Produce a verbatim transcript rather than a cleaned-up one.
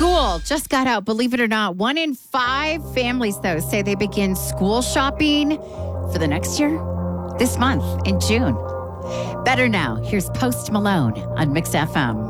School just got out, believe it or not. One in five families, though, say they begin school shopping for the next year, this month in June. Better Now. Here's Post Malone on Mix F M.